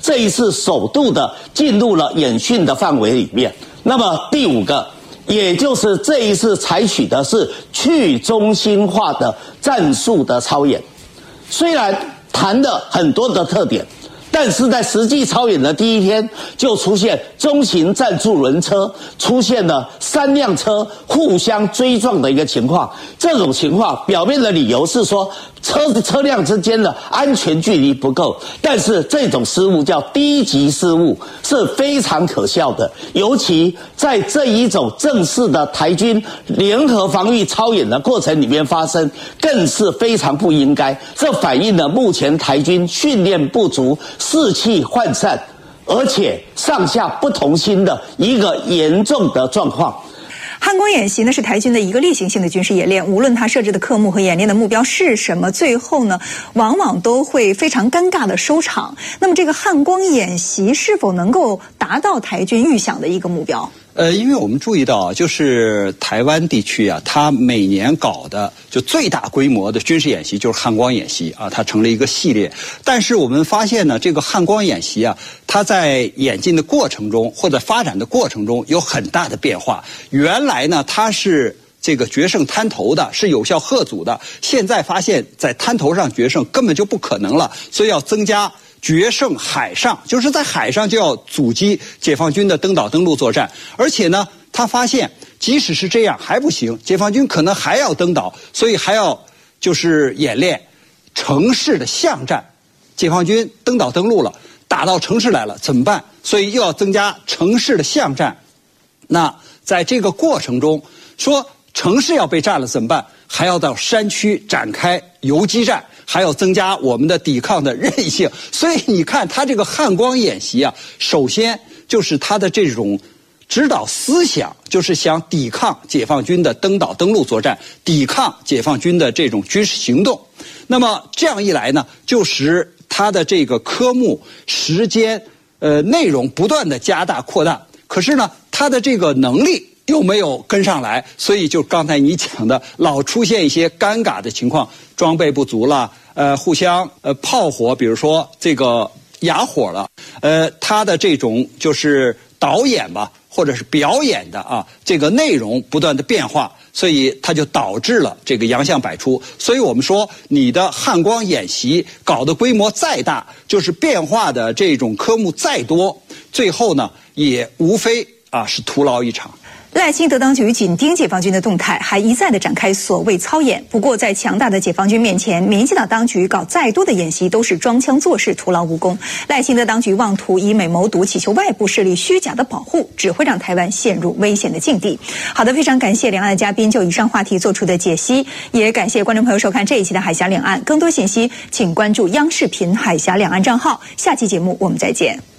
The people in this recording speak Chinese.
这一次首度的进入了演训的范围里面。那么第5个，也就是这一次采取的是去中心化的战术的操演。虽然谈了很多的特点，但是在实际操演的第一天，就出现中型战助轮车出现了3辆车互相追撞的一个情况。这种情况表面的理由是说车辆之间的安全距离不够，但是这种失误叫低级失误，是非常可笑的。尤其在这一种正式的台军联合防御操演的过程里面发生，更是非常不应该。这反映了目前台军训练不足、士气涣散，而且上下不同心的一个严重的状况。 汉光演习呢是台军的一个例行性的军事演练，无论它设置的科目和演练的目标是什么，最后呢往往都会非常尴尬的收场。那么这个汉光演习是否能够达到台军预想的一个目标？ 因为我们注意到，就是台湾地区啊，它每年搞的就最大规模的军事演习就是汉光演习啊，它成了一个系列。但是我们发现呢，这个汉光演习啊，它在演进的过程中或者发展的过程中有很大的变化。原来呢，它是这个决胜滩头的，是有效吓阻的。现在发现，在滩头上决胜根本就不可能了，所以要增加决胜海上，就是在海上就要阻击解放军的登岛登陆作战。而且呢，他发现即使是这样还不行，解放军可能还要登岛，所以还要就是演练城市的巷战。解放军登岛登陆了，打到城市来了怎么办？所以又要增加城市的巷战。那在这个过程中，说城市要被占了怎么办？还要到山区展开游击战，还要增加我们的抵抗的韧性。所以你看，它这个汉光演习啊，首先就是它的这种指导思想，就是想抵抗解放军的登岛登陆作战，抵抗解放军的这种军事行动。那么这样一来呢，就使它的这个科目、时间、内容不断的加大扩大。可是呢，它的这个能力又没有跟上来，所以就刚才你讲的，老出现一些尴尬的情况，装备不足了，互相炮火，比如说这个哑火了，它的这种就是导演吧，或者是表演的啊，这个内容不断的变化，所以它就导致了这个洋相百出。所以我们说，你的汉光演习搞的规模再大，就是变化的这种科目再多，最后呢也无非是徒劳一场。 赖清德当局紧盯解放军的动态，还一再的展开所谓操演。不过，在强大的解放军面前，民进党当局搞再多的演习都是装腔作势，徒劳无功。赖清德当局妄图以美谋独，祈求外部势力虚假的保护，只会让台湾陷入危险的境地。好的，非常感谢两岸的嘉宾就以上话题做出的解析，也感谢观众朋友收看这一期的海峡两岸。更多信息，请关注央视频海峡两岸账号。下期节目我们再见。